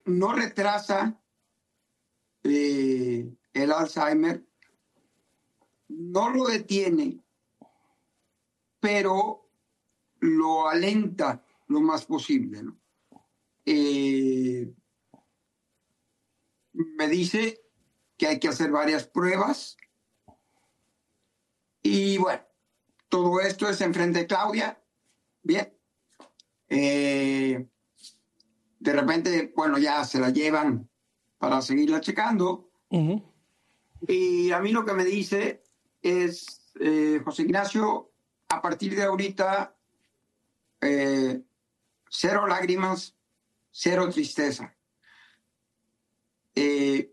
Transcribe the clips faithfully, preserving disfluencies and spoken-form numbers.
no retrasa eh, el Alzheimer, no lo detiene, pero lo alenta lo más posible, ¿no? Eh, me dice que hay que hacer varias pruebas y bueno, todo esto es enfrente de Claudia. Bien. Eh, de repente, bueno, ya se la llevan para seguirla checando. Uh-huh. Y a mí lo que me dice es, eh, José Ignacio, a partir de ahorita, eh, cero lágrimas, cero tristeza. Eh,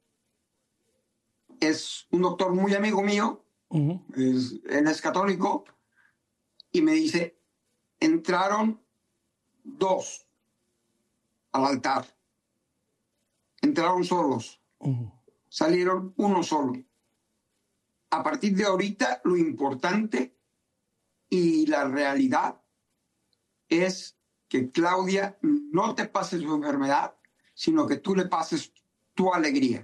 es un doctor muy amigo mío, uh-huh. es, él es católico, y me dice, entraron dos al altar. Entraron solos. Uh-huh. Salieron uno solo. A partir de ahorita, lo importante y la realidad es que Claudia no te pase su enfermedad, sino que tú le pases tu alegría.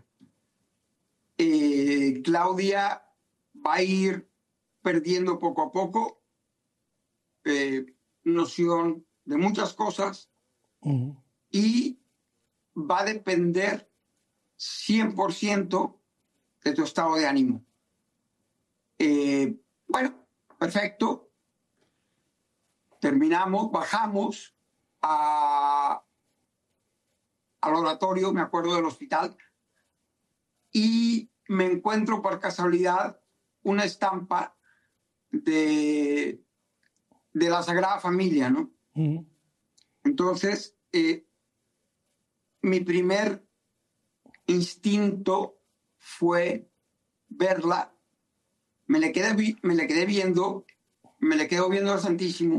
Eh, Claudia va a ir perdiendo poco a poco eh, noción de muchas cosas uh-huh. y va a depender cien por ciento de tu estado de ánimo. Eh, bueno, perfecto. Terminamos, bajamos a, al oratorio, me acuerdo del hospital, y me encuentro por casualidad una estampa de, de la Sagrada Familia, ¿no? Uh-huh. Entonces, eh, mi primer instinto fue verla, me le quedé, me le quedé viendo, me le quedo viendo al Santísimo,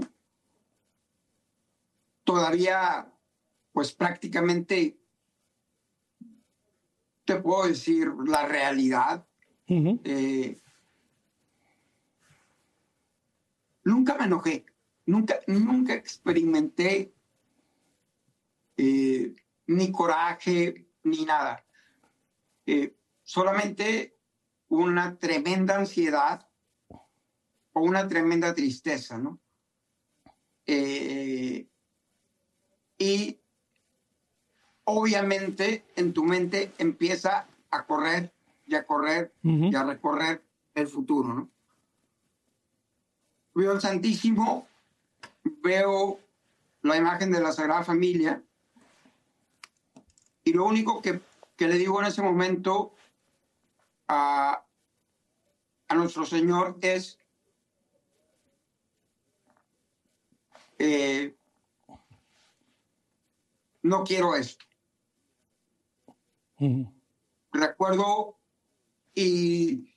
todavía, pues prácticamente, te puedo decir la realidad. Uh-huh. Eh, nunca me enojé, nunca, nunca experimenté eh, ni coraje, ni nada. Eh, solamente una tremenda ansiedad o una tremenda tristeza, ¿no? Eh, y obviamente en tu mente empieza a correr y a correr uh-huh. y a recorrer el futuro, ¿no? Veo el Santísimo, veo la imagen de la Sagrada Familia y lo único que, que le digo en ese momento a, a nuestro Señor es eh, no quiero esto. Uh-huh. Recuerdo y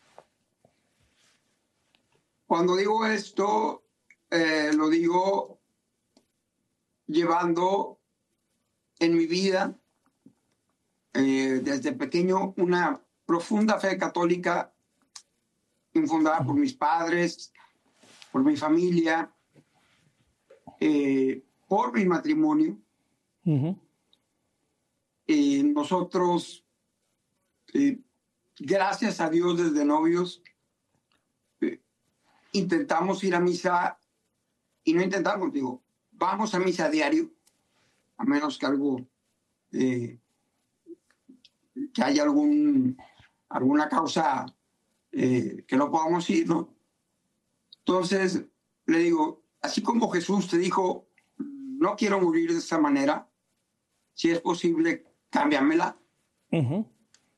cuando digo esto, eh, lo digo llevando en mi vida eh, desde pequeño una profunda fe católica infundada uh-huh. por mis padres, por mi familia, eh, por mi matrimonio. Uh-huh. Eh, nosotros, eh, gracias a Dios desde novios, eh, intentamos ir a misa, y no intentamos, digo, vamos a misa a diario, a menos que algo, eh, que haya algún, alguna causa eh, que no podamos ir, ¿no? Entonces, le digo, así como Jesús te dijo, no quiero morir de esta manera, si es posible, cámbiamela. Uh-huh.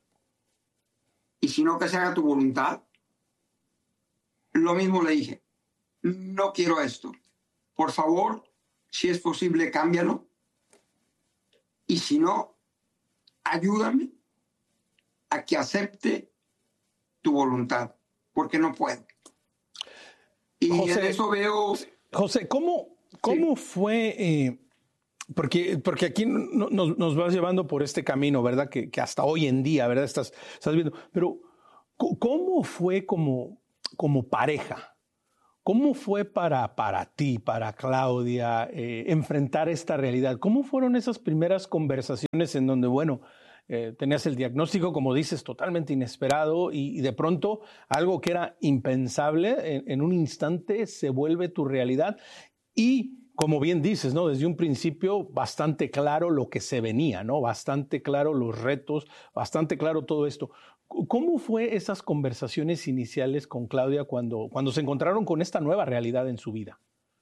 Y si no, que se haga tu voluntad. Lo mismo le dije, no quiero esto. Por favor, si es posible, cámbialo. Y si no, ayúdame a que acepte tu voluntad, porque no puedo. Y José, en eso veo... José, ¿cómo, cómo sí. fue...? Eh, porque, porque aquí no, nos, nos vas llevando por este camino, ¿verdad? Que, que hasta hoy en día, ¿verdad? Estás, estás viendo. Pero, ¿cómo fue como, como pareja? ¿Cómo fue para, para ti, para Claudia, eh, enfrentar esta realidad? ¿Cómo fueron esas primeras conversaciones en donde, bueno, eh, tenías el diagnóstico, como dices, totalmente inesperado y, y de pronto algo que era impensable en, en un instante se vuelve tu realidad? Y como bien dices, ¿no? Desde un principio bastante claro lo que se venía, ¿no? Bastante claro los retos, bastante claro todo esto. ¿Cómo fue esas conversaciones iniciales con Claudia cuando, cuando se encontraron con esta nueva realidad en su vida?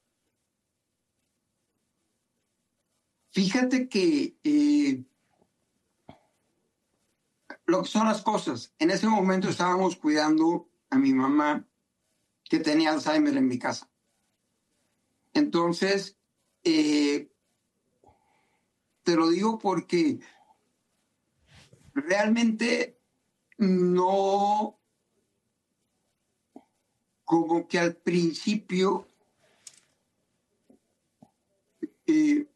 Fíjate que eh, lo que son las cosas, en ese momento estábamos cuidando a mi mamá que tenía Alzheimer en mi casa. Entonces, eh, te lo digo porque realmente no, como que al principio, eh,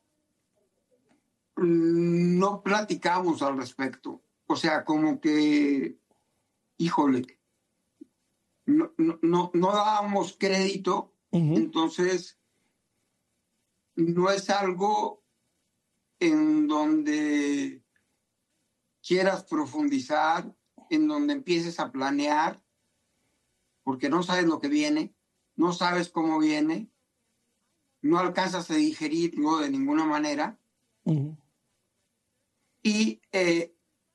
no platicamos al respecto. O sea, como que, híjole, no, no, no, no dábamos crédito. Uh-huh. Entonces, no es algo en donde quieras profundizar, en donde empieces a planear, porque no sabes lo que viene, no sabes cómo viene, no alcanzas a digerirlo de ninguna manera. Uh-huh. Y eh,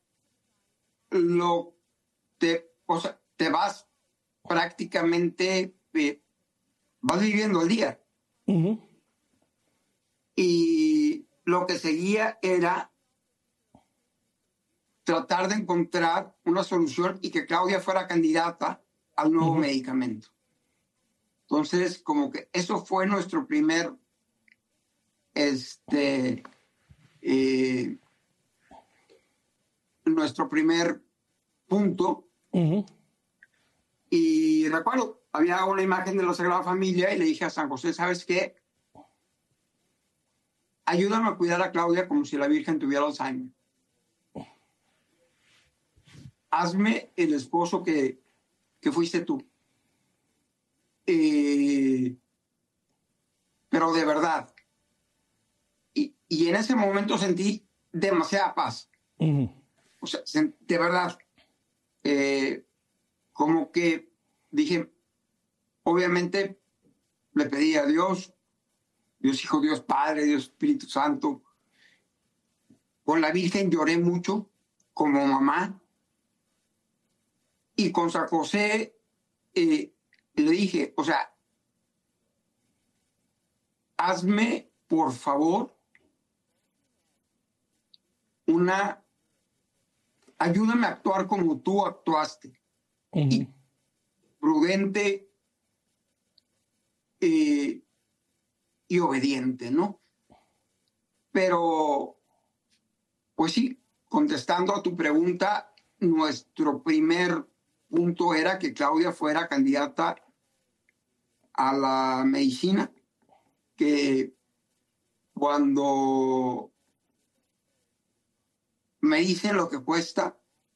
lo te, o sea, te vas prácticamente, eh, vas viviendo el día. Uh-huh. Y lo que seguía era tratar de encontrar una solución y que Claudia fuera candidata al nuevo uh-huh. medicamento. Entonces, como que eso fue nuestro primer, este, eh, nuestro primer punto. Uh-huh. Y recuerdo, había una imagen de la Sagrada Familia y le dije a San José, ¿sabes qué? Ayúdame a cuidar a Claudia como si la Virgen tuviera Alzheimer. Hazme el esposo que, que fuiste tú. Eh, pero de verdad. Y, y en ese momento sentí demasiada paz. Uh-huh. O sea, de verdad. Eh, como que dije, obviamente le pedí a Dios, Dios Hijo, Dios Padre, Dios Espíritu Santo. Con la Virgen lloré mucho como mamá. Y con San José eh, le dije, o sea, hazme, por favor, una, ayúdame a actuar como tú actuaste. Uh-huh. Y prudente eh, y obediente, ¿no? Pero, pues sí, contestando a tu pregunta, nuestro primer punto era que Claudia fuera candidata a la medicina, que cuando me dicen lo que cuesta,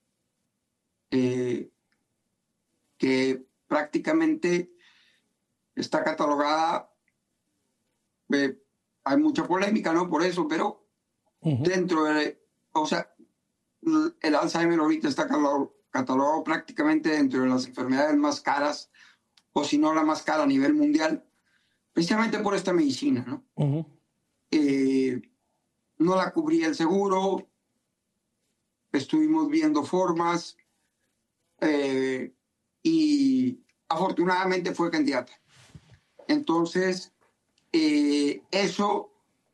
eh, que prácticamente está catalogada, eh, hay mucha polémica, ¿no? Por eso, pero uh-huh. dentro de, o sea, el Alzheimer ahorita está catalogado prácticamente dentro de las enfermedades más caras, o si no la más cara a nivel mundial, precisamente por esta medicina, ¿no? Uh-huh. Eh, no la cubría el seguro, estuvimos viendo formas, eh, y afortunadamente fue candidata. Entonces, eh, eso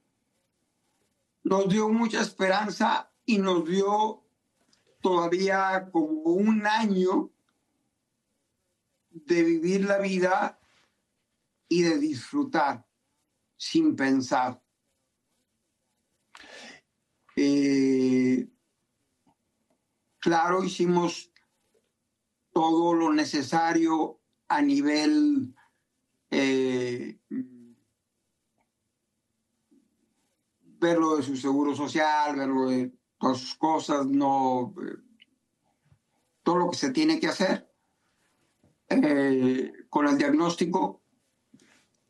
nos dio mucha esperanza y nos dio todavía como un año de vivir la vida y de disfrutar sin pensar. Eh, claro, hicimos todo lo necesario a nivel eh, ver lo de su seguro social, ver lo de todas sus cosas, no, eh, todo lo que se tiene que hacer. Eh, con el diagnóstico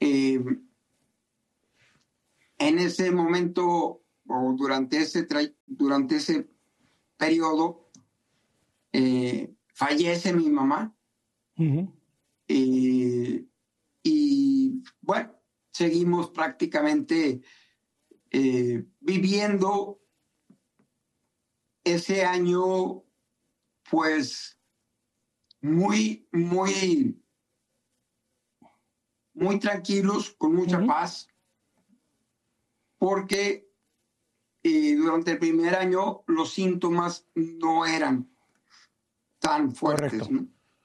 Eh, en ese momento o durante ese, tra- durante ese periodo eh, fallece mi mamá. Uh-huh. eh, y bueno, seguimos prácticamente eh, viviendo ese año pues muy, muy, muy tranquilos, con mucha uh-huh. paz, porque eh, durante el primer año los síntomas no eran tan fuertes. ¿No?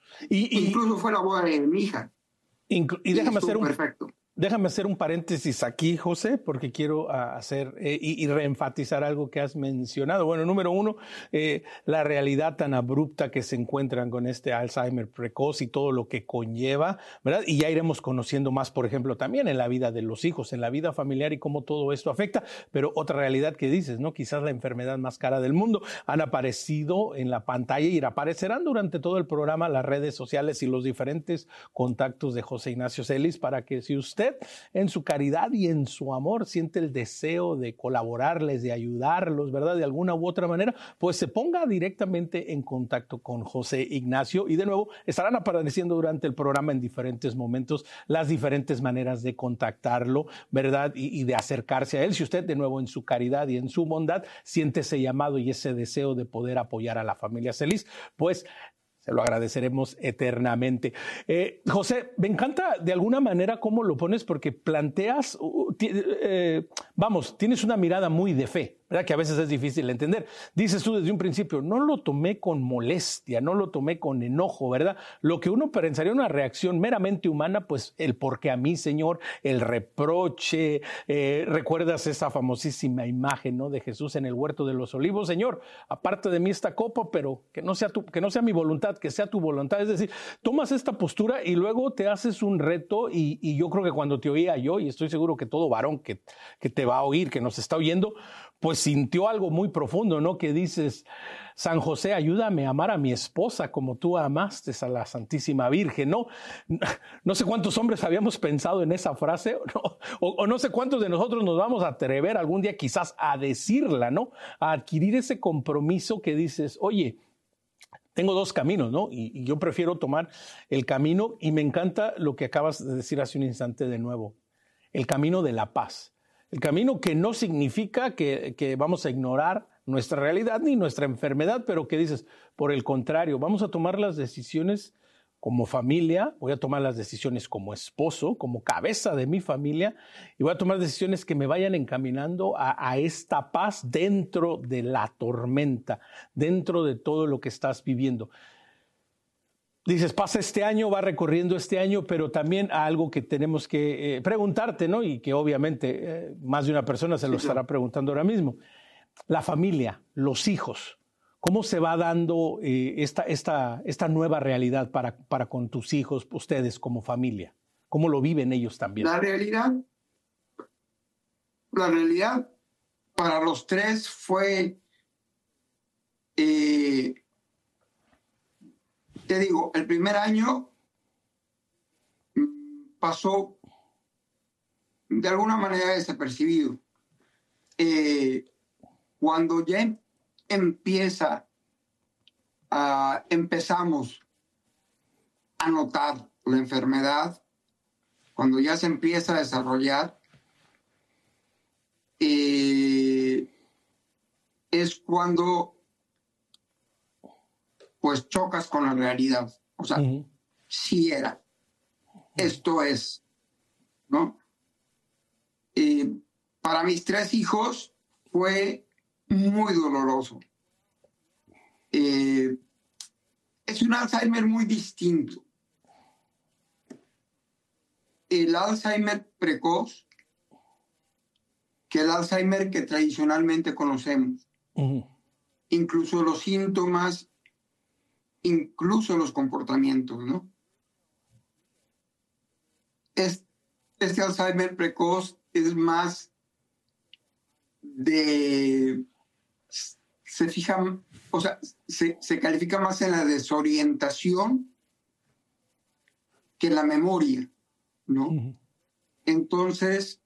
Y, y, Incluso fue la boda de mi hija. Inclu- y déjame hacer un perfecto. Déjame hacer un paréntesis aquí, José, porque quiero uh, hacer eh, y, y reenfatizar algo que has mencionado. Bueno, número uno, eh, la realidad tan abrupta que se encuentran con este Alzheimer precoz y todo lo que conlleva, ¿verdad? Y ya iremos conociendo más, por ejemplo, también en la vida de los hijos, en la vida familiar y cómo todo esto afecta. Pero otra realidad que dices, ¿no? Quizás la enfermedad más cara del mundo. Han aparecido en la pantalla y aparecerán durante todo el programa las redes sociales y los diferentes contactos de José Ignacio Celis para que si usted en su caridad y en su amor siente el deseo de colaborarles, de ayudarlos, ¿verdad? De alguna u otra manera, pues se ponga directamente en contacto con José Ignacio y de nuevo estarán apareciendo durante el programa en diferentes momentos las diferentes maneras de contactarlo, ¿verdad? Y, y de acercarse a él. Si usted de nuevo en su caridad y en su bondad siente ese llamado y ese deseo de poder apoyar a la familia Celis, pues se lo agradeceremos eternamente. Eh, José, me encanta de alguna manera cómo lo pones porque planteas, uh, t- eh, vamos, tienes una mirada muy de fe, ¿verdad? Que a veces es difícil de entender. Dices tú desde un principio, no lo tomé con molestia, no lo tomé con enojo, ¿verdad? Lo que uno pensaría una reacción meramente humana, pues el porque a mí, Señor, el reproche. Eh, ¿Recuerdas esa famosísima imagen, ¿no? De Jesús en el huerto de los olivos? Señor, aparte de mí esta copa, pero que no sea tu, que no sea mi voluntad, que sea tu voluntad. Es decir, tomas esta postura y luego te haces un reto y, y yo creo que cuando te oía yo, y estoy seguro que todo varón que, que te va a oír, que nos está oyendo, pues sintió algo muy profundo, ¿no? Que dices, San José, ayúdame a amar a mi esposa como tú amaste a la Santísima Virgen, ¿no? No sé cuántos hombres habíamos pensado en esa frase, ¿no? o, o no sé cuántos de nosotros nos vamos a atrever algún día quizás a decirla, ¿no? A adquirir ese compromiso que dices, oye, tengo dos caminos, ¿no? Y, y yo prefiero tomar el camino, y me encanta lo que acabas de decir hace un instante de nuevo, el camino de la paz. El camino que no significa que, que vamos a ignorar nuestra realidad ni nuestra enfermedad, pero que dices, por el contrario, vamos a tomar las decisiones como familia, voy a tomar las decisiones como esposo, como cabeza de mi familia, y voy a tomar decisiones que me vayan encaminando a, a esta paz dentro de la tormenta, dentro de todo lo que estás viviendo. Dices, pasa este año, va recorriendo este año, pero también a algo que tenemos que eh, preguntarte, ¿no? Y que obviamente eh, más de una persona se lo estará preguntando ahora mismo. La familia, los hijos, ¿cómo se va dando eh, esta, esta, esta nueva realidad para, para con tus hijos, ustedes como familia? ¿Cómo lo viven ellos también? La realidad, la realidad para los tres fue... Eh, Te digo, el primer año pasó de alguna manera desapercibido. Eh, cuando ya empieza a, empezamos a notar la enfermedad, cuando ya se empieza a desarrollar, eh, es cuando pues chocas con la realidad. O sea, uh-huh. sí era. Esto es, ¿no? Eh, para mis tres hijos fue muy doloroso. Eh, es un Alzheimer muy distinto. El Alzheimer precoz que el Alzheimer que tradicionalmente conocemos. Uh-huh. Incluso los síntomas, incluso los comportamientos, ¿no? Es, este Alzheimer precoz es más de... Se fija, o sea, se, se califica más en la desorientación que en la memoria, ¿no? Uh-huh. entonces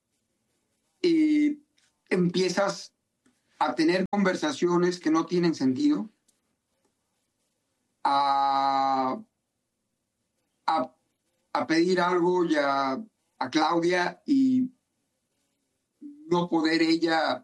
eh, empiezas a tener conversaciones que no tienen sentido, a, a, a pedir algo ya a Claudia y no poder ella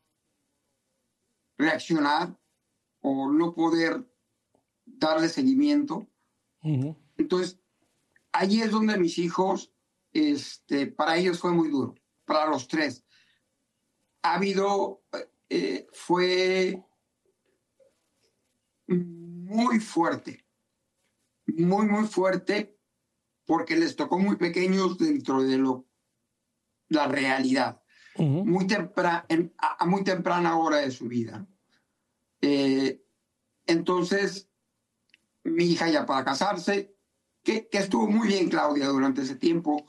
reaccionar o no poder darle seguimiento. Uh-huh. Entonces, ahí es donde mis hijos, este, para ellos fue muy duro, para los tres. Ha habido, eh, fue muy fuerte, muy, muy fuerte, porque les tocó muy pequeños dentro de lo, la realidad, uh-huh. muy, tempra, en, a, a muy temprana hora de su vida. Eh, entonces, mi hija ya para casarse, que, que estuvo muy bien Claudia durante ese tiempo,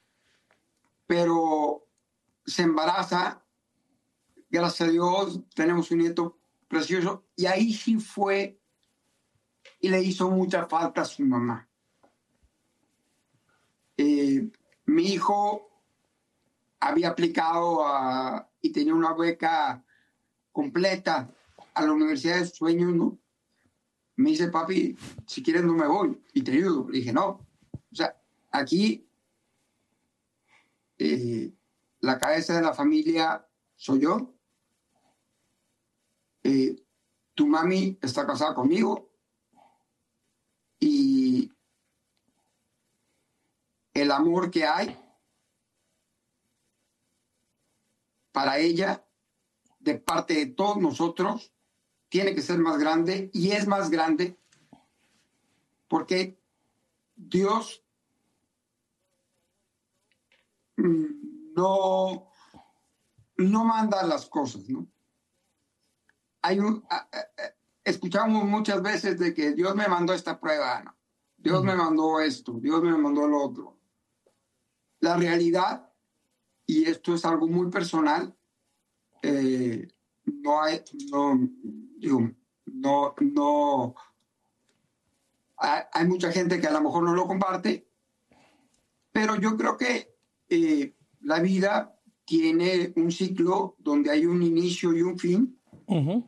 pero se embaraza, gracias a Dios, tenemos un nieto precioso, y ahí sí fue, y le hizo mucha falta a su mamá. Eh, mi hijo había aplicado a, y tenía una beca completa a la Universidad de sus Sueños, ¿no? Me dice, papi, si quieres no me voy y te ayudo. Le dije, no. O sea, aquí eh, la cabeza de la familia soy yo. Eh, tu mami está casada conmigo y el amor que hay para ella de parte de todos nosotros tiene que ser más grande, y es más grande porque Dios no, no manda las cosas, ¿no? Hay un, a, a, escuchamos muchas veces de que Dios me mandó esta prueba, ¿no? Dios uh-huh. me mandó esto, Dios me mandó lo otro. La realidad, y esto es algo muy personal, eh, no hay, no, digo, no, no, hay, hay mucha gente que a lo mejor no lo comparte, pero yo creo que eh, la vida tiene un ciclo donde hay un inicio y un fin. Uh-huh.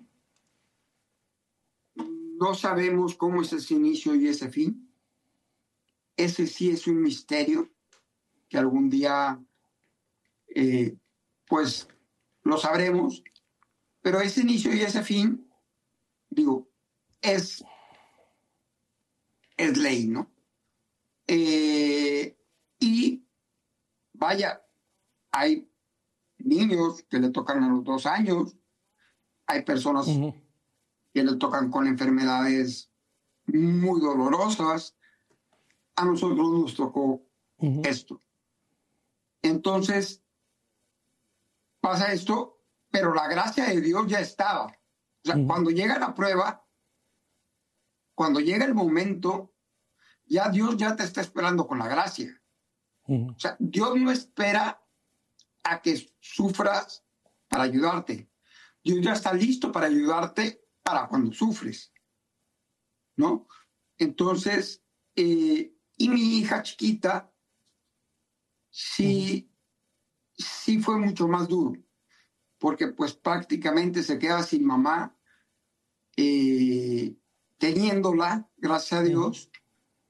No sabemos cómo es ese inicio y ese fin. Ese sí es un misterio que algún día, eh, pues, lo sabremos. Pero ese inicio y ese fin, digo, es, es ley, ¿no? Eh, y vaya, hay niños que le tocan a los dos años, hay personas uh-huh. que le tocan con enfermedades muy dolorosas. A nosotros nos tocó uh-huh. esto. Entonces, pasa esto, pero la gracia de Dios ya estaba. O sea, uh-huh. cuando llega la prueba, cuando llega el momento, ya Dios ya te está esperando con la gracia. Uh-huh. O sea, Dios no espera a que sufras para ayudarte. Dios ya está listo para ayudarte para cuando sufres, ¿no? Entonces, eh, y mi hija chiquita, sí, uh-huh. sí fue mucho más duro, porque pues prácticamente se queda sin mamá, eh, teniéndola, gracias a Dios, uh-huh.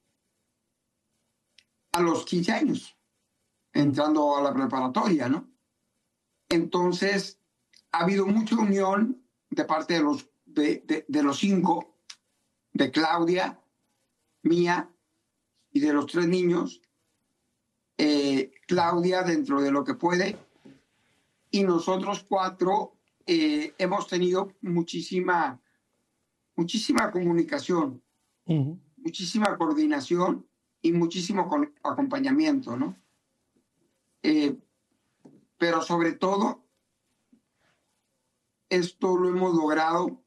a los quince años, entrando a la preparatoria, ¿no? Entonces, ha habido mucha unión de parte de los, de, de, de los cinco, de Claudia, mía y de los tres niños. Eh, Claudia dentro de lo que puede, y nosotros cuatro eh, hemos tenido muchísima, muchísima comunicación, uh-huh. muchísima coordinación y muchísimo con, acompañamiento, ¿no? Eh, pero sobre todo, esto lo hemos logrado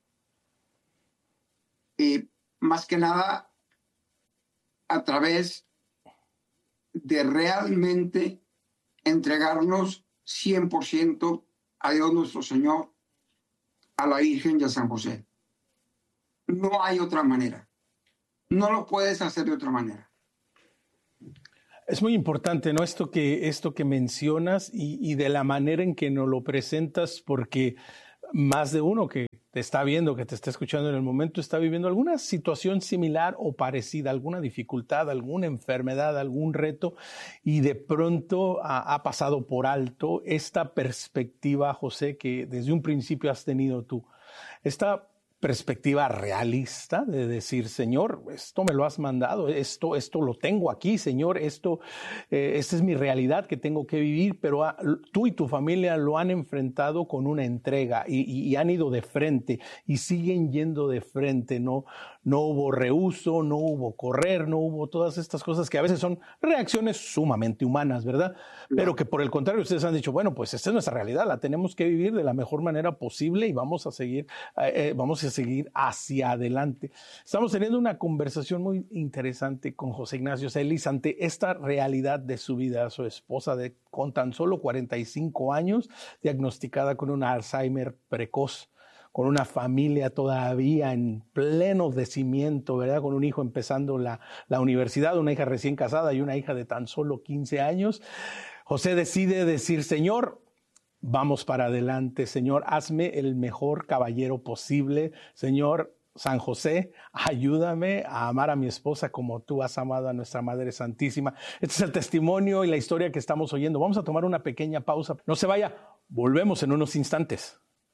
eh, más que nada a través de realmente entregarnos cien por ciento a Dios nuestro Señor, a la Virgen y a San José. No hay otra manera. No lo puedes hacer de otra manera. Es muy importante, ¿no? Esto que, esto que mencionas y, y de la manera en que nos lo presentas, porque más de uno que te está viendo, que te está escuchando en el momento, está viviendo alguna situación similar o parecida, alguna dificultad, alguna enfermedad, algún reto, y de pronto ha, ha pasado por alto esta perspectiva, José, que desde un principio has tenido tú. Esta perspectiva realista de decir, Señor, esto me lo has mandado, esto, esto lo tengo aquí, Señor, esto, eh, esta es mi realidad que tengo que vivir, pero a, tú y tu familia lo han enfrentado con una entrega y, y, y han ido de frente y siguen yendo de frente, ¿no? No hubo rehúso, no hubo correr, no hubo todas estas cosas que a veces son reacciones sumamente humanas, ¿verdad? Pero que por el contrario ustedes han dicho, bueno, pues esta es nuestra realidad, la tenemos que vivir de la mejor manera posible y vamos a seguir, eh, vamos a seguir hacia adelante. Estamos teniendo una conversación muy interesante con José Ignacio Celis ante esta realidad de su vida. Su esposa de, con tan solo cuarenta y cinco años, diagnosticada con un Alzheimer precoz, con una familia todavía en pleno decimiento, ¿verdad? Con un hijo empezando la, la universidad, una hija recién casada y una hija de tan solo quince años. José decide decir, Señor, vamos para adelante, Señor, hazme el mejor caballero posible. Señor San José, ayúdame a amar a mi esposa como tú has amado a nuestra Madre Santísima. Este es el testimonio y la historia que estamos oyendo. Vamos a tomar una pequeña pausa. No se vaya, volvemos en unos instantes.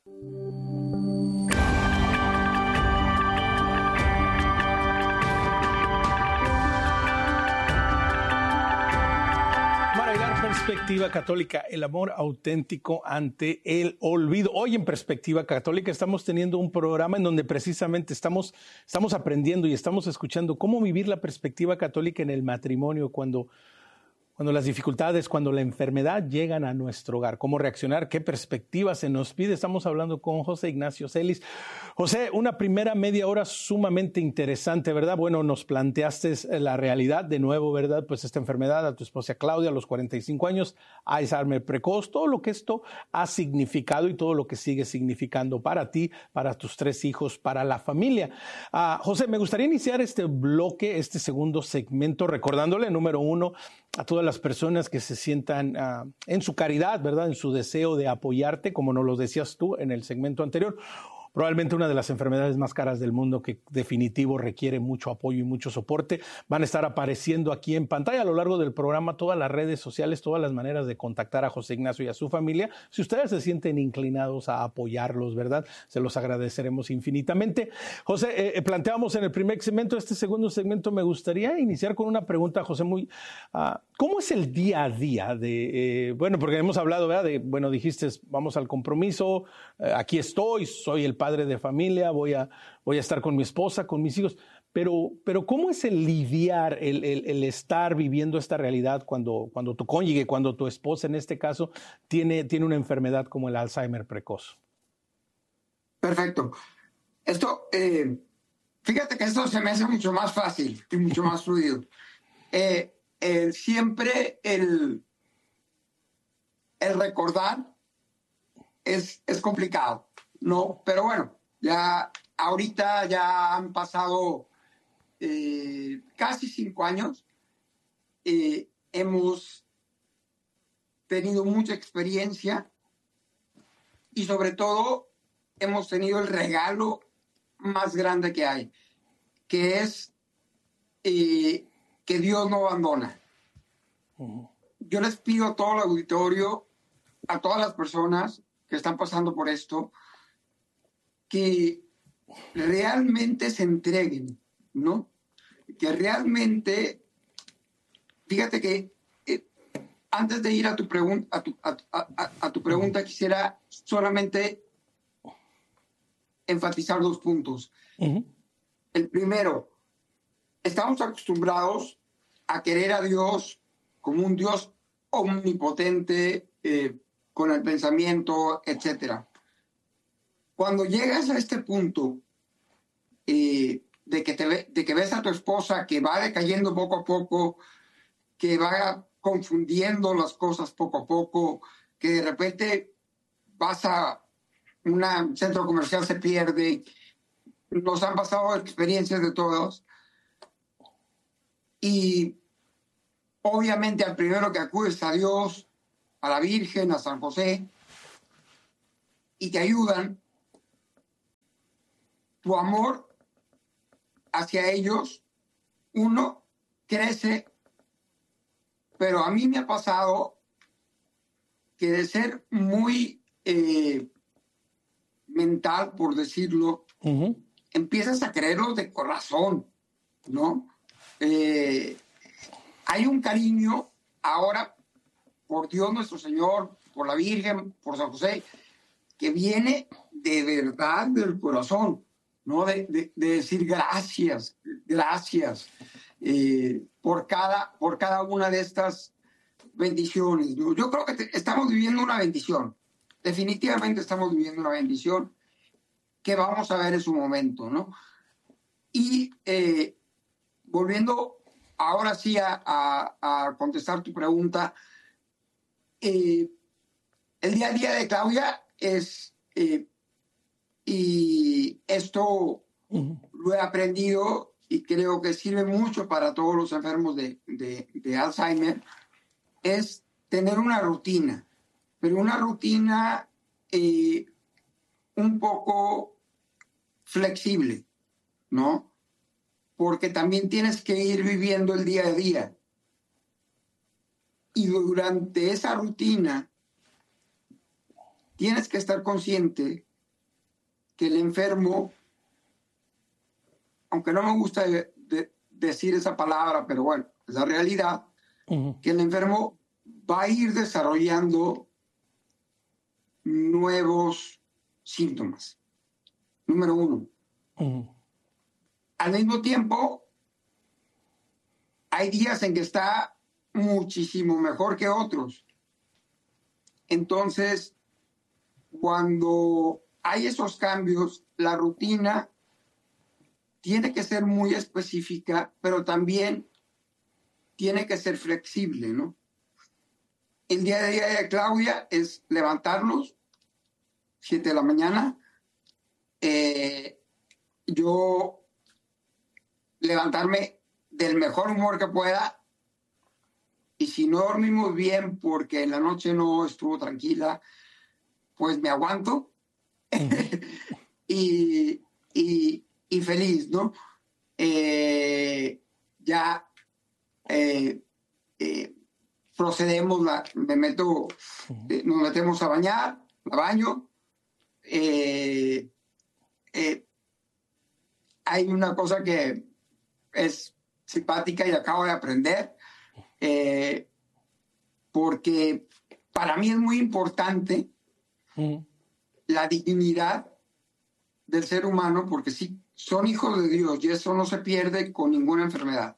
Perspectiva Católica, el amor auténtico ante el olvido. Hoy en Perspectiva Católica estamos teniendo un programa en donde precisamente estamos, estamos aprendiendo y estamos escuchando cómo vivir la perspectiva católica en el matrimonio cuando, cuando las dificultades, cuando la enfermedad llegan a nuestro hogar, cómo reaccionar, qué perspectiva se nos pide. Estamos hablando con José Ignacio Celis. José, una primera media hora sumamente interesante, ¿verdad? Bueno, nos planteaste la realidad de nuevo, ¿verdad? Pues esta enfermedad a tu esposa Claudia a los cuarenta y cinco años, Alzheimer precoz, todo lo que esto ha significado y todo lo que sigue significando para ti, para tus tres hijos, para la familia. Uh, José, me gustaría iniciar este bloque, este segundo segmento, recordándole, número uno, a todas las personas que se sientan uh, en su caridad, ¿verdad? En su deseo de apoyarte, como nos lo decías tú en el segmento anterior. Probablemente una de las enfermedades más caras del mundo que definitivo requiere mucho apoyo y mucho soporte. Van a estar apareciendo aquí en pantalla a lo largo del programa todas las redes sociales, todas las maneras de contactar a José Ignacio y a su familia. Si ustedes se sienten inclinados a apoyarlos, ¿verdad? Se los agradeceremos infinitamente. José, eh, planteamos en el primer segmento, este segundo segmento, me gustaría iniciar con una pregunta, José, muy... Uh, ¿cómo es el día a día de... Eh, bueno, porque hemos hablado, ¿verdad? De, bueno, dijiste, vamos al compromiso, eh, aquí estoy, soy el padre de familia, voy a, voy a estar con mi esposa, con mis hijos, pero, pero ¿cómo es el lidiar, el, el, el estar viviendo esta realidad cuando, cuando tu cónyuge, cuando tu esposa en este caso tiene, tiene una enfermedad como el Alzheimer precoz? Perfecto. Esto, eh, fíjate que esto se me hace mucho más fácil y mucho más fluido. Eh, eh, siempre el, el recordar es, es complicado. No, pero bueno, ya ahorita ya han pasado eh, casi cinco años. Eh, hemos tenido mucha experiencia y sobre todo hemos tenido el regalo más grande que hay, que es eh, que Dios no abandona. Uh-huh. Yo les pido a todo el auditorio, a todas las personas que están pasando por esto, que realmente se entreguen, ¿no? Que realmente, fíjate que eh, antes de ir a tu pregunta, a tu, a, a, a tu pregunta, quisiera solamente enfatizar dos puntos. Uh-huh. El primero, estamos acostumbrados a querer a Dios como un Dios omnipotente, eh, con el pensamiento, etcétera. Cuando llegas a este punto eh, de, que te ve, de que ves a tu esposa que va decayendo poco a poco, que va confundiendo las cosas poco a poco, que de repente vas a un centro comercial, se pierde, nos han pasado experiencias de todos. Y obviamente al primero que acudes a Dios, a la Virgen, a San José, y te ayudan, tu amor hacia ellos, uno, crece, pero a mí me ha pasado que de ser muy eh, mental, por decirlo, uh-huh. empiezas a creerlo de corazón, ¿no? Eh, hay un cariño ahora por Dios nuestro Señor, por la Virgen, por San José, que viene de verdad del corazón, ¿no? De, de, de decir gracias, gracias eh, por, cada, por cada una de estas bendiciones, ¿no? Yo creo que te, estamos viviendo una bendición, definitivamente estamos viviendo una bendición que vamos a ver en su momento, ¿no? Y eh, volviendo ahora sí a, a, a contestar tu pregunta, eh, el día a día de Claudia es, eh, y esto uh-huh. lo he aprendido y creo que sirve mucho para todos los enfermos de, de, de Alzheimer, es tener una rutina, pero una rutina eh, un poco flexible, ¿no? Porque también tienes que ir viviendo el día a día. Y durante esa rutina tienes que estar consciente que el enfermo, aunque no me gusta de, de decir esa palabra, pero bueno, es la realidad, uh-huh. que el enfermo va a ir desarrollando nuevos síntomas. Número uno. Uh-huh. Al mismo tiempo, hay días en que está muchísimo mejor que otros. Entonces, cuando hay esos cambios, la rutina tiene que ser muy específica, pero también tiene que ser flexible, ¿no? El día a día de Claudia es levantarnos, siete de la mañana. Eh, yo levantarme del mejor humor que pueda, y si no dormimos bien porque en la noche no estuvo tranquila, pues me aguanto y, y, y feliz, ¿no? Eh, ya eh, eh, procedemos, la, me meto, eh, nos metemos a bañar, la baño. Eh, eh, hay una cosa que es simpática y acabo de aprender, eh, porque para mí es muy importante mm. la dignidad del ser humano, porque sí, son hijos de Dios y eso no se pierde con ninguna enfermedad.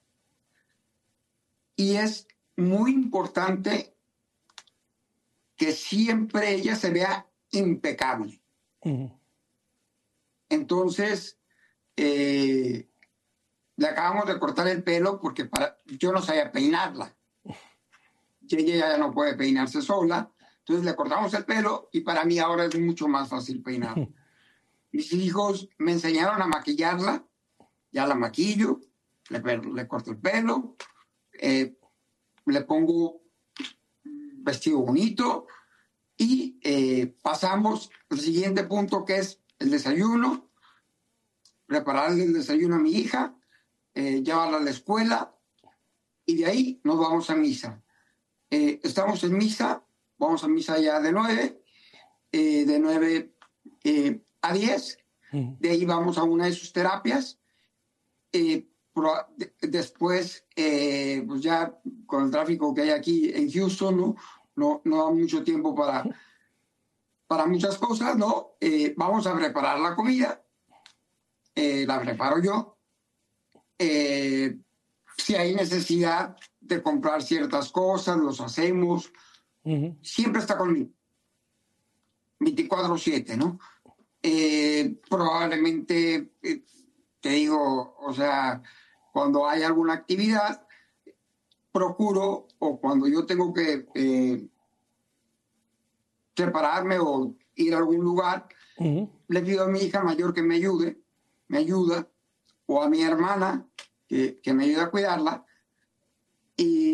Y es muy importante que siempre ella se vea impecable. Mm. Entonces, eh, le acabamos de cortar el pelo porque para, yo no sabía peinarla. Y ella ya no puede peinarse sola. Entonces le cortamos el pelo y para mí ahora es mucho más fácil peinar. Mis hijos me enseñaron a maquillarla. Ya la maquillo, le, le corto el pelo, eh, le pongo un vestido bonito y eh, pasamos al siguiente punto, que es el desayuno. Prepararle el desayuno a mi hija, eh, llevarla a la escuela y de ahí nos vamos a misa. Eh, estamos en misa, vamos a misa ya de nueve, eh, de nueve eh, a diez, de ahí vamos a una de sus terapias. Eh, pro, de, después, eh, pues ya con el tráfico que hay aquí en Houston, no, no, no da mucho tiempo para, para muchas cosas, ¿no? Eh, vamos a preparar la comida. Eh, la preparo yo. Eh, si hay necesidad de comprar ciertas cosas, los hacemos. Uh-huh. Siempre está conmigo. veinticuatro siete, ¿no? Eh, probablemente, eh, te digo, o sea, cuando hay alguna actividad, procuro, o cuando yo tengo que eh, prepararme o ir a algún lugar, uh-huh. le pido a mi hija mayor que me ayude. me ayuda, o a mi hermana, que, que me ayuda a cuidarla, y,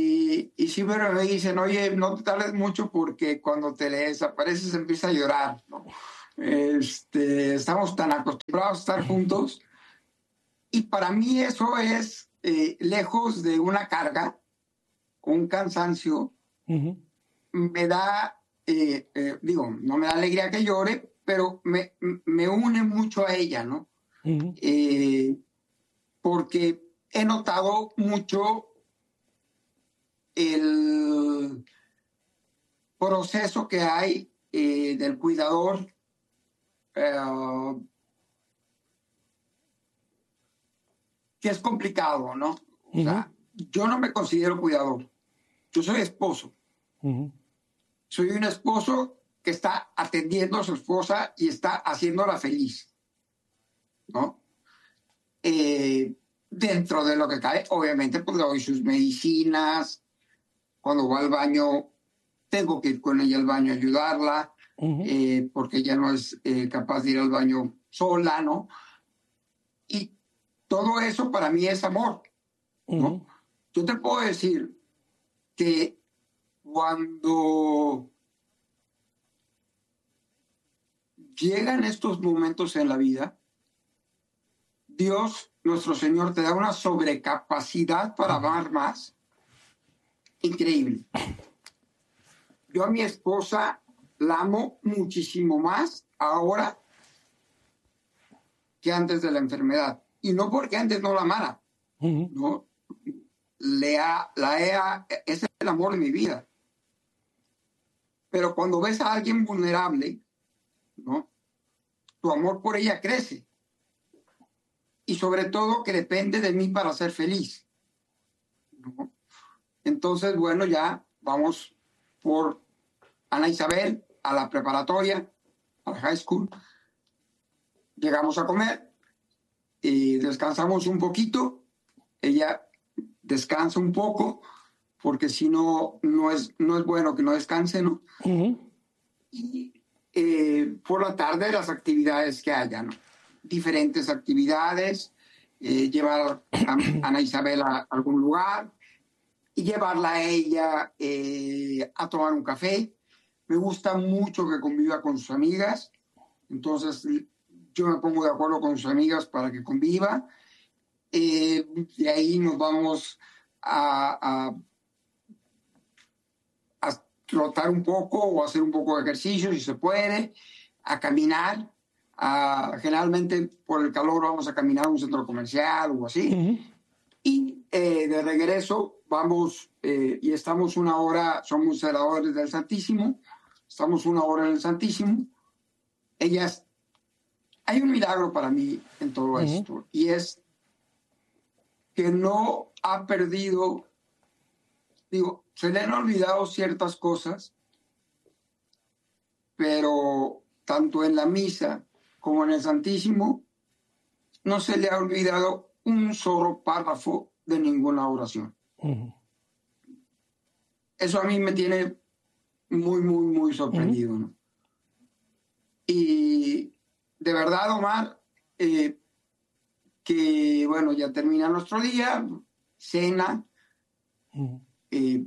Y, y siempre me dicen, oye, no te tardes mucho porque cuando te le desapareces empieza a llorar, ¿no? Este, estamos tan acostumbrados a estar juntos y para mí eso es, eh, lejos de una carga, un cansancio, uh-huh. me da, eh, eh, digo, no me da alegría que llore, pero me, me une mucho a ella, ¿no? Uh-huh. Eh, porque he notado mucho el proceso que hay eh, del cuidador, eh, que es complicado, ¿no? Uh-huh. O sea, yo no me considero cuidador, yo soy esposo. Uh-huh. Soy un esposo que está atendiendo a su esposa y está haciéndola feliz, ¿no? Eh, dentro de lo que cae, obviamente, pues le doy sus medicinas. Cuando va al baño, tengo que ir con ella al baño a ayudarla, uh-huh. eh, porque ella no es eh, capaz de ir al baño sola, ¿no? Y todo eso para mí es amor, ¿no? Uh-huh. Yo te puedo decir que cuando llegan estos momentos en la vida, Dios, nuestro Señor, te da una sobrecapacidad para amar más. Increíble. Yo a mi esposa la amo muchísimo más ahora que antes de la enfermedad. Y no porque antes no la amara. Uh-huh. No, le ha, la he, es el amor de mi vida. Pero cuando ves a alguien vulnerable, ¿no? Tu amor por ella crece. Y sobre todo que depende de mí para ser feliz, ¿no? Entonces, bueno, ya vamos por Ana Isabel a la preparatoria, a la high school. Llegamos a comer y descansamos un poquito. Ella descansa un poco porque si no, no es, no es bueno que no descanse, ¿no? Uh-huh. Y eh, por la tarde las actividades que haya, ¿no? Diferentes actividades, eh, llevar a Ana Isabel a algún lugar y llevarla a ella eh, a tomar un café. Me gusta mucho que conviva con sus amigas, entonces yo me pongo de acuerdo con sus amigas para que conviva. Eh, de ahí nos vamos a, a, a trotar un poco o hacer un poco de ejercicio si se puede, a caminar. Uh, generalmente por el calor vamos a caminar a un centro comercial o así. Uh-huh. Y eh, de regreso vamos eh, y estamos una hora, somos celadores del Santísimo, estamos una hora en el Santísimo. Ellas, hay un milagro para mí en todo uh-huh. esto, y es que no ha perdido, digo, se le han olvidado ciertas cosas, pero tanto en la misa como en el Santísimo, no se le ha olvidado un solo párrafo de ninguna oración. Uh-huh. Eso a mí me tiene muy, muy, muy sorprendido, uh-huh. ¿no? Y de verdad, Omar, eh, que, bueno, ya termina nuestro día, cena, uh-huh. eh,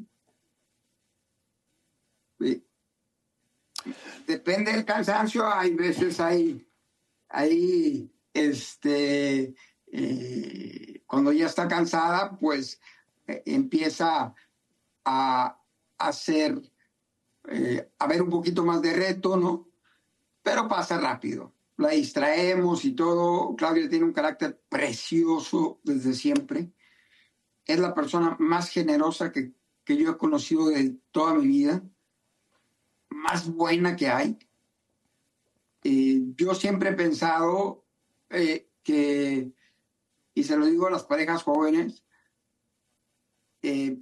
eh, depende del cansancio, hay veces hay... Ahí, este, eh, cuando ya está cansada, pues eh, empieza a hacer, eh, a ver un poquito más de reto, ¿no? Pero pasa rápido. La distraemos y todo. Claudia tiene un carácter precioso desde siempre. Es la persona más generosa que, que yo he conocido de toda mi vida. Más buena que hay. Eh, yo siempre he pensado eh, que, y se lo digo a las parejas jóvenes, eh,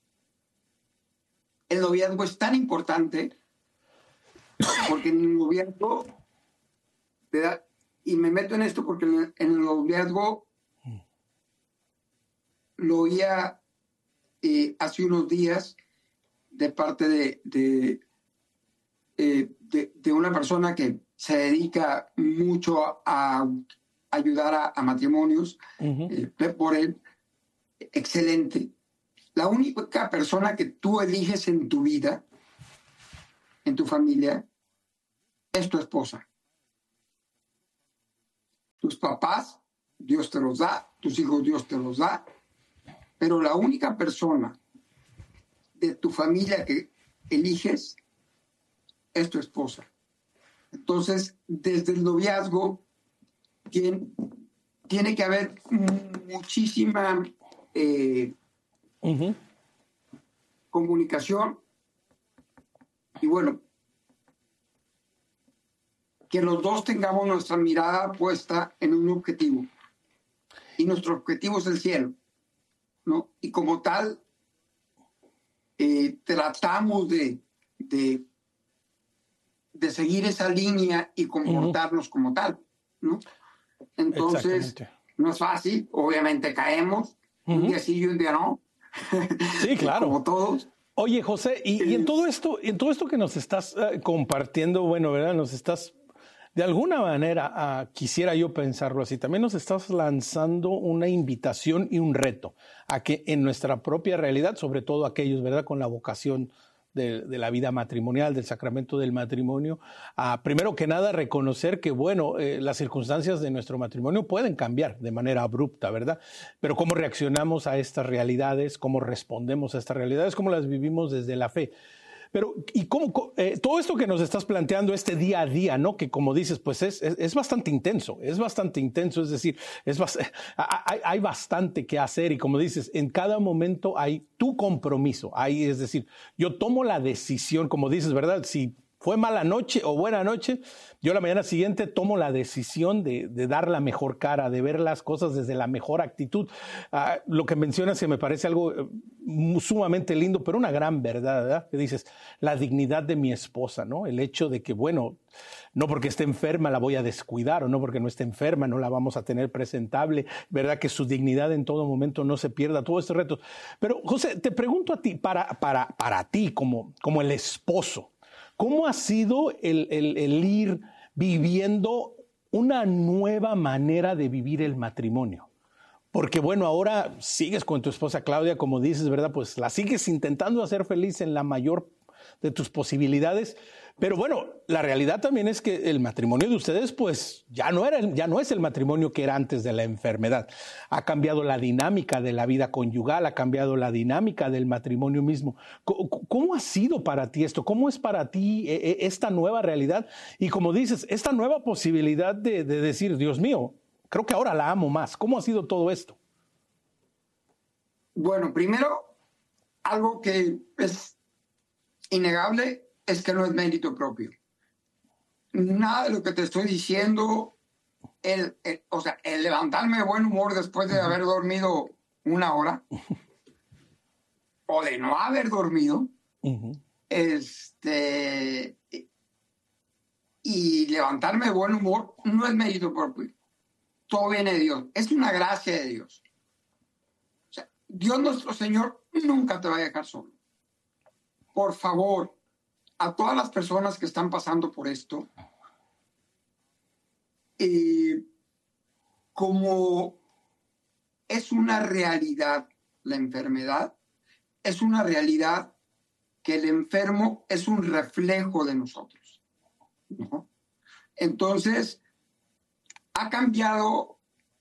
el noviazgo es tan importante porque en el noviazgo, te da, y me meto en esto porque en el, en el noviazgo lo oía eh, hace unos días de parte de, de, eh, de, de una persona que se dedica mucho a, a ayudar a, a matrimonios, uh-huh. eh, por él, excelente. la única persona que tú eliges en tu vida, en tu familia, es tu esposa. Tus papás, Dios te los da, tus hijos, Dios te los da, pero la única persona de tu familia que eliges es tu esposa. Entonces, desde el noviazgo tiene, tiene que haber muchísima eh, uh-huh. comunicación y bueno, que los dos tengamos nuestra mirada puesta en un objetivo. Y nuestro objetivo es el cielo, ¿no? Y como tal, eh, tratamos de, de, de seguir esa línea y comportarnos uh-huh. como tal, ¿no? Entonces, no es fácil, obviamente caemos, uh-huh. un día sí y un día no. Sí, claro. Como todos. Oye, José, y, y en todo esto, en todo esto que nos estás uh, compartiendo, bueno, ¿verdad? Nos estás... De alguna manera, uh, quisiera yo pensarlo así, también nos estás lanzando una invitación y un reto a que en nuestra propia realidad, sobre todo aquellos, ¿verdad?, con la vocación de, de la vida matrimonial, del sacramento del matrimonio, uh, primero que nada reconocer que, bueno, eh, las circunstancias de nuestro matrimonio pueden cambiar de manera abrupta, ¿verdad? Pero cómo reaccionamos a estas realidades, cómo respondemos a estas realidades, cómo las vivimos desde la fe. Pero, y cómo, eh, todo esto que nos estás planteando, este día a día, ¿no? Que como dices, pues es, es, es bastante intenso, es bastante intenso, es decir, es bast- hay, hay bastante que hacer y como dices, en cada momento hay tu compromiso, hay, es decir, yo tomo la decisión, como dices, ¿verdad? Si fue mala noche o buena noche, yo la mañana siguiente tomo la decisión de, de dar la mejor cara, de ver las cosas desde la mejor actitud. Uh, lo que mencionas que me parece algo uh, sumamente lindo, pero una gran verdad, ¿verdad? Que dices, la dignidad de mi esposa, ¿no? El hecho de que, bueno, no porque esté enferma la voy a descuidar, o no porque no esté enferma no la vamos a tener presentable, ¿verdad? Que su dignidad en todo momento no se pierda, todo este reto. Pero, José, te pregunto a ti, para, para, para ti como, como el esposo, ¿cómo ha sido el, el, el ir viviendo una nueva manera de vivir el matrimonio? Porque bueno, ahora sigues con tu esposa Claudia, como dices, ¿verdad? Pues la sigues intentando hacer feliz en la mayor de tus posibilidades. Pero bueno, la realidad también es que el matrimonio de ustedes, pues ya no era, ya no es el matrimonio que era antes de la enfermedad. Ha cambiado la dinámica de la vida conyugal, ha cambiado la dinámica del matrimonio mismo. ¿Cómo ha sido para ti esto? ¿Cómo es para ti esta nueva realidad? Y como dices, esta nueva posibilidad de, de decir, Dios mío, creo que ahora la amo más. ¿Cómo ha sido todo esto? Bueno, primero, algo que es innegable es que no es mérito propio. Nada de lo que te estoy diciendo, el, el, o sea, el levantarme de buen humor después de haber dormido una hora, o de no haber dormido, uh-huh. este, y levantarme de buen humor no es mérito propio. Todo viene de Dios. Es una gracia de Dios. O sea, Dios nuestro Señor nunca te va a dejar solo. Por favor, a todas las personas que están pasando por esto, eh, como es una realidad la enfermedad, es una realidad que el enfermo es un reflejo de nosotros, ¿no? Entonces, ha cambiado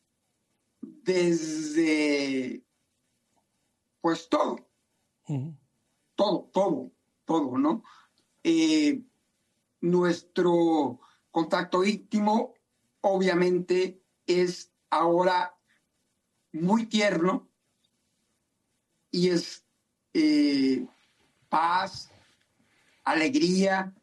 desde, pues todo, uh-huh. todo, todo, todo, ¿no? Eh, nuestro contacto íntimo obviamente es ahora muy tierno y es eh, paz, alegría,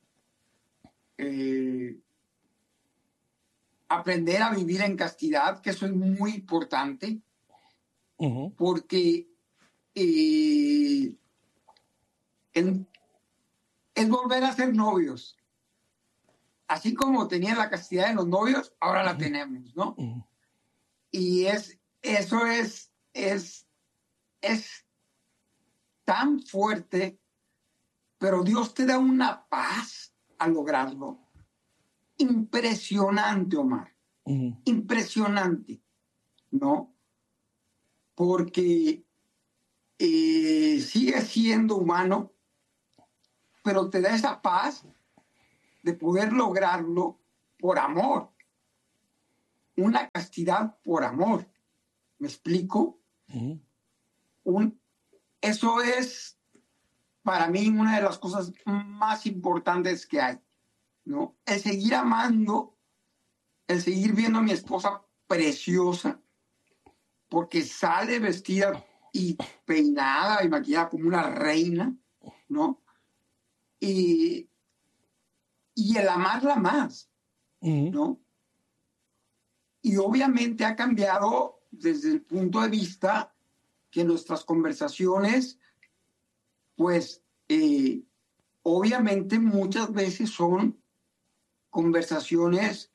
eh, aprender a vivir en castidad, que eso es muy importante, uh-huh. porque eh, en, es volver a ser novios. Así como tenía la castidad de los novios, ahora la tenemos, ¿no? Uh-huh. Y es, eso es, es, es tan fuerte, pero Dios te da una paz al lograrlo. Impresionante, Omar. Uh-huh. Impresionante, ¿no? Porque eh, sigue siendo humano, pero te da esa paz de poder lograrlo por amor. Una castidad por amor. ¿Me explico? Uh-huh. Un, eso es para mí una de las cosas más importantes que hay, ¿no? El seguir amando, el seguir viendo a mi esposa preciosa, porque sale vestida y peinada y maquillada como una reina, ¿no? Y, y el amarla más, uh-huh. ¿no? Y obviamente ha cambiado desde el punto de vista que nuestras conversaciones, pues, eh, obviamente muchas veces son conversaciones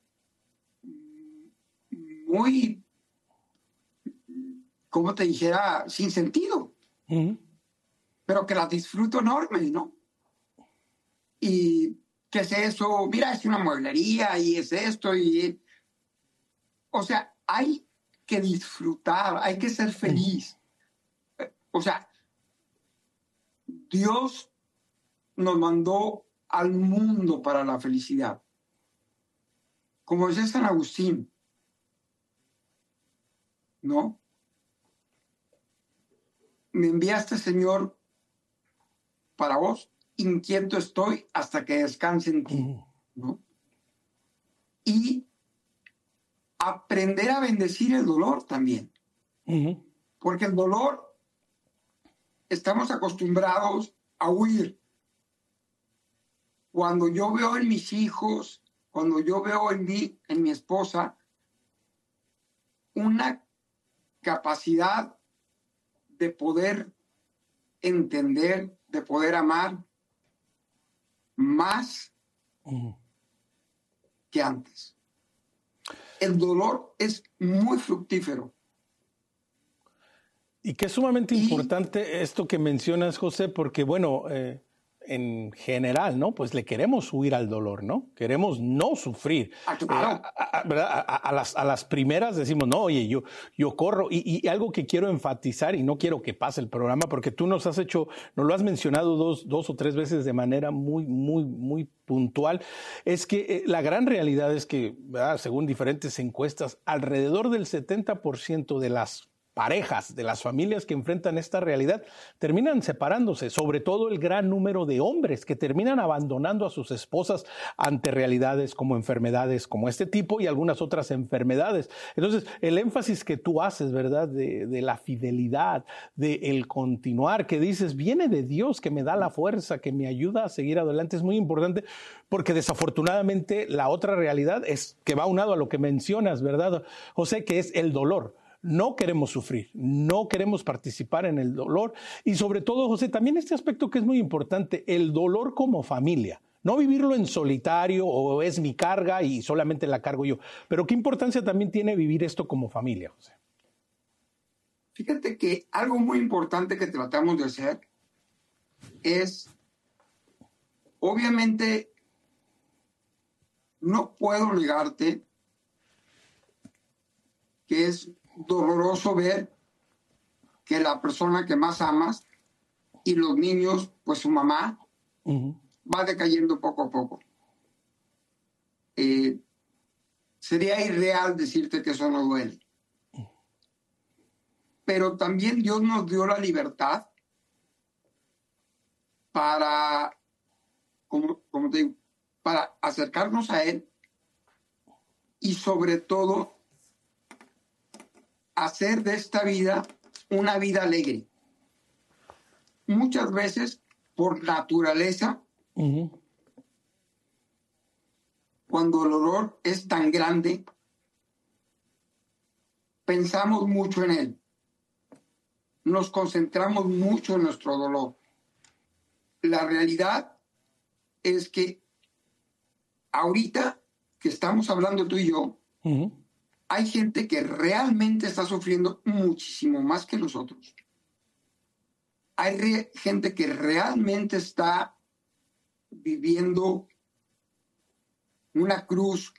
muy, como te dijera, sin sentido, uh-huh. pero que las disfruto enorme, ¿no? Y ¿qué es eso? Mira, es una mueblería y es esto y... O sea, hay que disfrutar, hay que ser feliz. O sea, Dios nos mandó al mundo para la felicidad. Como dice San Agustín, ¿no? Me enviaste, Señor, para vos, inquieto estoy hasta que descanse en ti, ¿no? Y aprender a bendecir el dolor también. Uh-huh. Porque el dolor, estamos acostumbrados a huir. Cuando yo veo en mis hijos, cuando yo veo en mí, en mi esposa, una capacidad de poder entender, de poder amar más uh-huh. que antes. El dolor es muy fructífero. Y que es sumamente y, importante esto que mencionas, José, porque, bueno, eh, en general, ¿no? Pues le queremos huir al dolor, ¿no? Queremos no sufrir. Ah, claro. eh, a, a, a, a, a, las, a las primeras decimos, no, oye, yo, yo corro. Y, y algo que quiero enfatizar, y no quiero que pase el programa, porque tú nos has hecho, nos lo has mencionado dos, dos o tres veces de manera muy, muy, muy puntual, es que eh, la gran realidad es que, ¿verdad? Según diferentes encuestas, alrededor del setenta por ciento de las parejas, de las familias que enfrentan esta realidad, terminan separándose, sobre todo el gran número de hombres que terminan abandonando a sus esposas ante realidades como enfermedades como este tipo y algunas otras enfermedades. Entonces, el énfasis que tú haces, ¿verdad?, de, de la fidelidad, de el continuar, que dices, viene de Dios, que me da la fuerza, que me ayuda a seguir adelante, es muy importante, porque desafortunadamente la otra realidad es que va unado a lo que mencionas, ¿verdad, José?, que es el dolor. No queremos sufrir, no queremos participar en el dolor y sobre todo, José, también este aspecto que es muy importante, el dolor como familia. No vivirlo en solitario o es mi carga y solamente la cargo yo. Pero ¿qué importancia también tiene vivir esto como familia, José? Fíjate que algo muy importante que tratamos de hacer es, obviamente, no puedo negarte que es doloroso ver que la persona que más amas y los niños, pues su mamá, uh-huh. va decayendo poco a poco. Eh, sería irreal decirte que eso no duele. Pero también Dios nos dio la libertad para, como, como te digo, para acercarnos a Él y sobre todo hacer de esta vida una vida alegre. Muchas veces, por naturaleza, uh-huh. cuando el dolor es tan grande, pensamos mucho en él. Nos concentramos mucho en nuestro dolor. La realidad es que ahorita que estamos hablando tú y yo, uh-huh. hay gente que realmente está sufriendo muchísimo más que nosotros. Hay re- gente que realmente está viviendo una cruz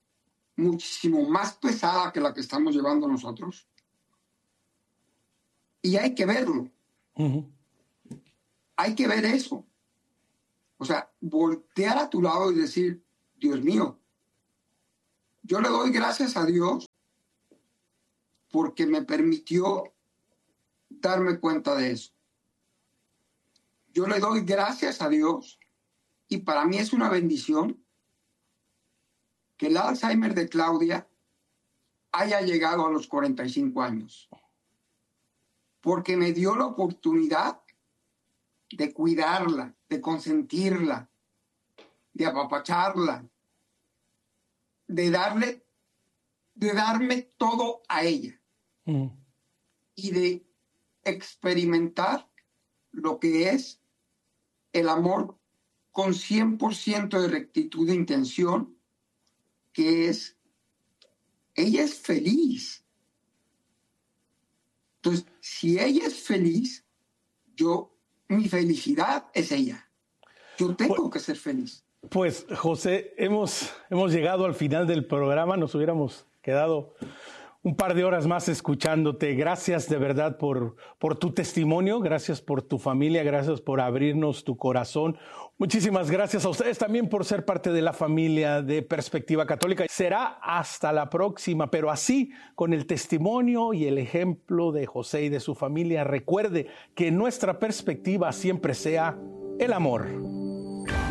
muchísimo más pesada que la que estamos llevando nosotros. Y hay que verlo. Uh-huh. Hay que ver eso. O sea, voltear a tu lado y decir, Dios mío, yo le doy gracias a Dios porque me permitió darme cuenta de eso. Yo le doy gracias a Dios y para mí es una bendición que el Alzheimer de Claudia haya llegado a los cuarenta y cinco años, porque me dio la oportunidad de cuidarla, de consentirla, de apapacharla, de darle, de darme todo a ella mm. y de experimentar lo que es el amor con cien por ciento de rectitud de intención, que es, ella es feliz. Entonces, si ella es feliz, yo, mi felicidad es ella. Yo tengo pues, que ser feliz. Pues, José, hemos, hemos llegado al final del programa. Nos hubiéramos quedado un par de horas más escuchándote. Gracias de verdad por, por tu testimonio, gracias por tu familia, gracias por abrirnos tu corazón. Muchísimas gracias a ustedes también por ser parte de la familia de Perspectiva Católica. Será hasta la próxima, pero así, con el testimonio y el ejemplo de José y de su familia, recuerde que nuestra perspectiva siempre sea el amor.